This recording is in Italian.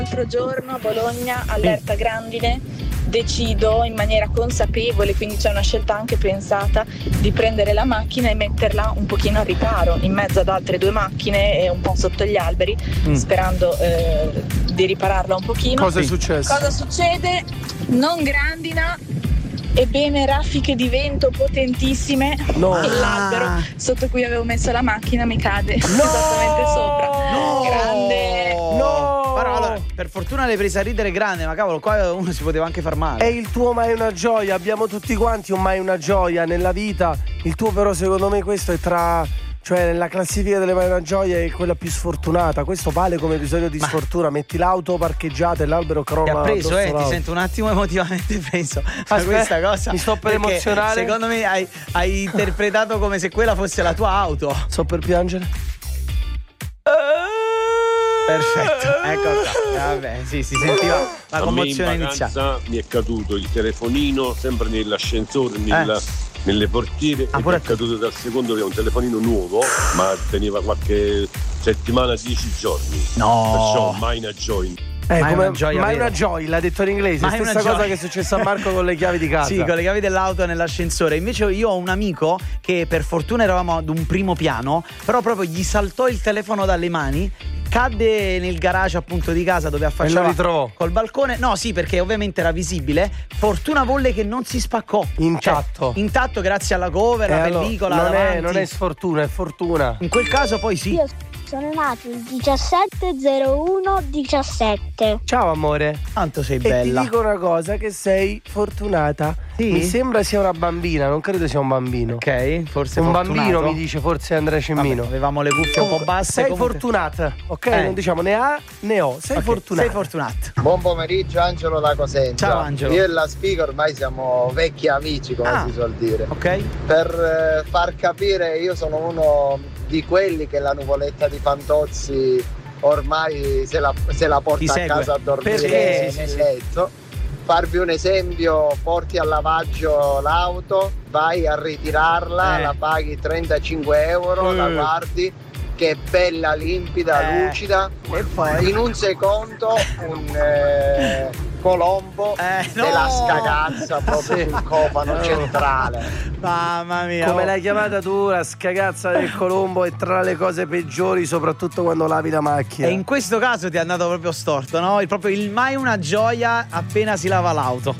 L'altro giorno a Bologna, allerta grandine, decido in maniera consapevole, quindi c'è una scelta anche pensata, di prendere la macchina e metterla un pochino a riparo, in mezzo ad altre 2 macchine e un po' sotto gli alberi, sperando di ripararla un pochino. Cosa è successo? Cosa succede? Non grandina, ebbene raffiche di vento potentissime e l'albero sotto cui avevo messo la macchina mi cade esattamente sopra. Grande. Però allora, per fortuna l'hai presa a ridere grande, ma cavolo, qua uno si poteva anche far male. È il tuo mai una gioia, abbiamo tutti quanti un mai una gioia nella vita. Il tuo però secondo me questo è cioè nella classifica delle mai una gioia è quella più sfortunata. Questo vale come episodio di sfortuna. Metti l'auto parcheggiata e l'albero crolla. Ti ha preso, addosso ti sento un attimo emotivamente preso. Aspetta, questa cosa mi sto per emozionare. Secondo me hai interpretato come se quella fosse la tua auto. Sto per piangere. Perfetto, ecco qua. Vabbè, sì, si sentiva la commozione iniziale. Mi è caduto il telefonino sempre nell'ascensore, nelle portiere, e mi è caduto dal secondo, che è un telefonino nuovo, ma teneva qualche settimana, 10 giorni. No. Perciò mai una gioia. Mai una gioia, l'ha detto in inglese. È stessa cosa che è successa a Marco con le chiavi di casa. Sì, con le chiavi dell'auto nell'ascensore. Invece io ho un amico che per fortuna eravamo ad un primo piano, però proprio gli saltò il telefono dalle mani, cadde nel garage appunto di casa dove affacciava. E lo ritrovò col balcone. No, sì, perché ovviamente era visibile. Fortuna volle che non si spaccò. Intatto. Cioè, intatto grazie alla cover, la pellicola. Non è sfortuna, è fortuna. In quel caso poi sì. Io sono nato il 17/01/17. Ciao amore. Tanto sei bella. E ti dico una cosa, che sei fortunata. Sì? Mi sembra sia una bambina, non credo sia un bambino. Ok, forse un fortunato. bambino mi dice, forse Andrea Cemmino. Vabbè, avevamo le cuffie un po' basse. Sei fortunata, ok? Non diciamo né A né O. Sei fortunata. Sei fortunato. Buon pomeriggio, Angelo da Cosenza. Ciao Angelo. Io e la Spica ormai siamo vecchi amici, come si suol dire. Ok. Per far capire, io sono uno di quelli che la nuvoletta di Fantozzi ormai se la porta a casa a dormire nel letto. Farvi un esempio: porti al lavaggio l'auto, vai a ritirarla, la paghi 35 euro, la guardi che è bella, limpida, lucida, e poi in un secondo un colombo della scagazza proprio sul cofano centrale. Mamma mia. Come l'hai chiamata tu, la scagazza del colombo è tra le cose peggiori, soprattutto quando lavi la macchina. E in questo caso ti è andato proprio storto, no? Proprio il mai una gioia appena si lava l'auto.